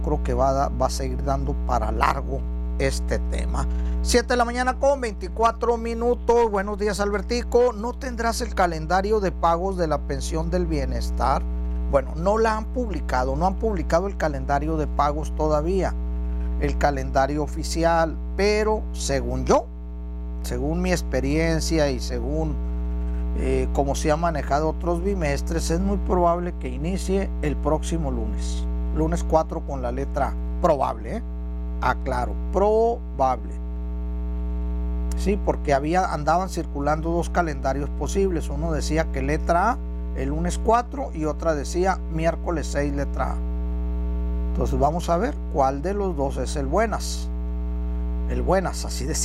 creo que va a seguir dando para largo este tema. 7 de la mañana con 24 minutos. Buenos días, Albertico. ¿No tendrás el calendario de pagos de la pensión del bienestar? Bueno, no han publicado el calendario de pagos todavía, el calendario oficial, pero según mi experiencia y según cómo se ha manejado otros bimestres, es muy probable que inicie el próximo lunes 4 con la letra A. Probable, aclaro, probable. Sí, porque andaban circulando dos calendarios posibles. Uno decía que letra A el lunes 4 y otra decía miércoles 6 letra A. Entonces vamos a ver cuál de los dos es el buenas. El buenas, así decía.